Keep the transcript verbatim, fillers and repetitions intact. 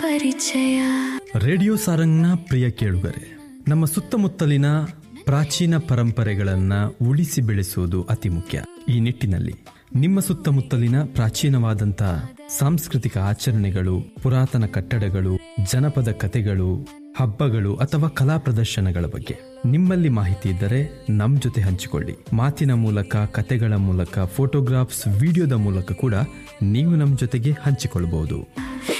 ಪರಿಚಯ. ರೇಡಿಯೋ ಸಾರಂಗ್ನ ಪ್ರಿಯ ಕೇಳುಗರೆ, ನಮ್ಮ ಸುತ್ತಮುತ್ತಲಿನ ಪ್ರಾಚೀನ ಪರಂಪರೆಗಳನ್ನ ಉಳಿಸಿ ಬೆಳೆಸುವುದು ಅತಿ ಮುಖ್ಯ. ಈ ನಿಟ್ಟಿನಲ್ಲಿ ನಿಮ್ಮ ಸುತ್ತಮುತ್ತಲಿನ ಪ್ರಾಚೀನವಾದಂಥ ಸಾಂಸ್ಕೃತಿಕ ಆಚರಣೆಗಳು, ಪುರಾತನ ಕಟ್ಟಡಗಳು, ಜನಪದ ಕಥೆಗಳು, ಹಬ್ಬಗಳು ಅಥವಾ ಕಲಾ ಪ್ರದರ್ಶನಗಳ ಬಗ್ಗೆ ನಿಮ್ಮಲ್ಲಿ ಮಾಹಿತಿ ಇದ್ದರೆ ನಮ್ಮ ಜೊತೆ ಹಂಚಿಕೊಳ್ಳಿ. ಮಾತಿನ ಮೂಲಕ, ಕಥೆಗಳ ಮೂಲಕ, ಫೋಟೋಗ್ರಾಫ್ಸ್, ವಿಡಿಯೋದ ಮೂಲಕ ಕೂಡ ನೀವು ನಮ್ಮ ಜೊತೆಗೆ ಹಂಚಿಕೊಳ್ಳಬಹುದು.